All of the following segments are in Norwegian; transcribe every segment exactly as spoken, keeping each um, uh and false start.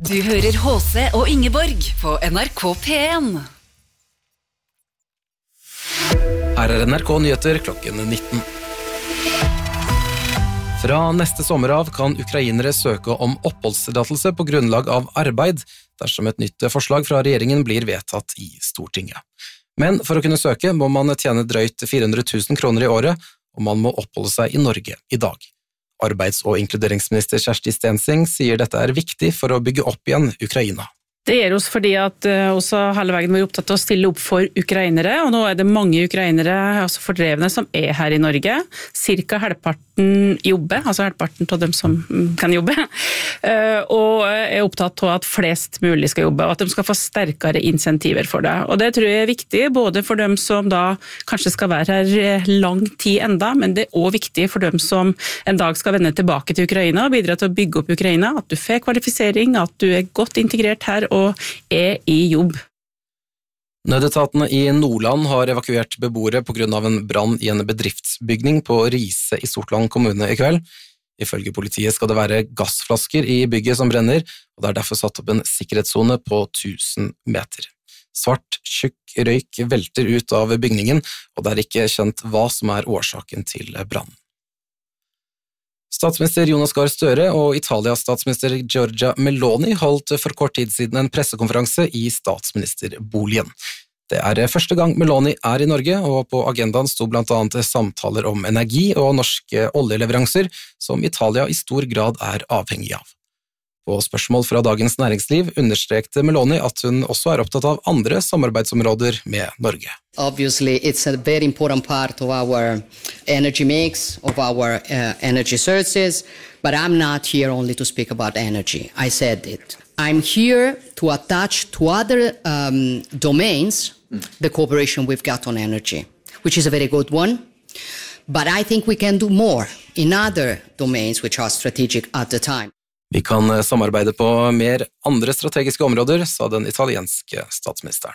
Du hører H C og Ingeborg på N R K P en. Her er N R K Nyheter klokken nitten. Fra neste sommer av kan ukrainere søke om oppholdstillatelse på grunnlag av arbeid, dersom et nytt forslag fra regjeringen blir vedtatt i Stortinget. Men for å kunne søke må man tjene drøyt fire hundre tusen kroner i året, og man må oppholde seg i Norge i dag. Arbeids- og inkluderingsminister Kjersti Stensing sier dette er viktig for å bygge opp igjen Ukraina. Det gjør oss fordi at også hele veien vi er opptatt av å stille opp for ukrainere, og nå er det mange ukrainere, altså fordrevne, som er her i Norge. Cirka halvparten jobber, altså halvparten av dem som kan jobbe, og er opptatt av at flest mulig skal jobbe, og at de skal få sterkere insentiver for det. Og det tror jeg er viktig, både for dem som da kanskje skal være her lang tid enda, men det er også viktig for dem som en dag skal vende tilbake til Ukraina og bidra til å bygge opp Ukraina, at du får kvalifisering, at du er godt integrert her og er i jobb. Nødetatene i Nordland har evakuert beboere på grunn av en brann i en bedriftsbygning på Rise i Sortland kommune i kveld. Ifølge politiet skal det være gassflasker i bygget som brenner, og det er derfor satt opp en sikkerhetszone på tusen meter. Svart, tjukk røyk velter ut av bygningen, og det er ikke kjent hva som er årsaken til brannen. Statsminister Jonas Gahr Støre og Italias statsminister Giorgia Meloni holdt for kort tid siden en pressekonferanse i statsministerboligen. Det er første gang Meloni er i Norge, og på agendaen sto blant annet samtaler om energi og norske oljeleveranser, som Italia i stor grad er avhengig av. På spørsmål fra Dagens Næringsliv understrekte Meloni at hun også er opptatt av andre samarbeidsområder med Norge. Obviously, it's a very important part of our energy mix, of our uh, energy sources, but I'm not here only to speak about energy. I said it. I'm here to attach to other um, domains the cooperation we've got on energy, which is a very good one, but I think we can do more in other domains which are strategic at the time. Vi kan samarbeide på mer andre strategiske områder, sa den italienske statsministeren.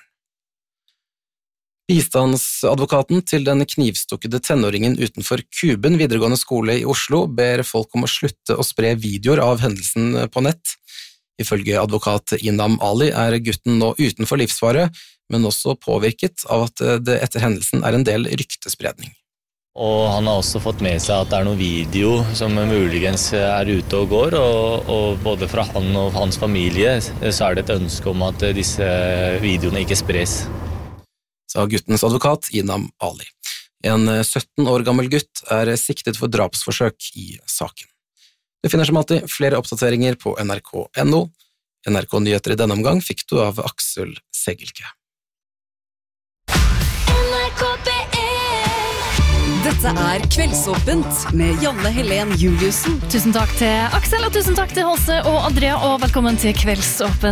Bistandsadvokaten til den knivstukkede tenåringen utenfor Kuben videregående skole i Oslo ber folk om å slutte å spre videoer av hendelsen på nett. Ifølge advokat Inam Ali er gutten nå utenfor livsfare, men også påvirket av at det etter hendelsen er en del ryktespredning. Og han har også fått med seg at det er noen video som muligens er ute og går, og, og både fra han og hans familie så er det et ønske om at disse videoene ikke spres. Sa guttens advokat Inam Ali. En sytten år gammel gutt er siktet for drapsforsøk i saken. Du finner som alltid flere oppdateringer på N R K punktum N O. N R K Nyheter i denne omgang fikk du av Aksel Segelke. Dette er Kveldsåpent med Janne Helen Juliussen. Tusen takk til Aksel, og tusen takk til Håse og Andrea, og velkommen til Kveldsåpent.